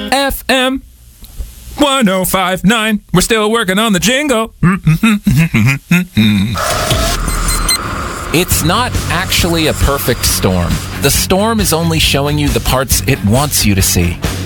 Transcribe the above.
FM 105.9. We're still working on the jingle. It's not actually a perfect storm. The storm is only showing you the parts it wants you to see.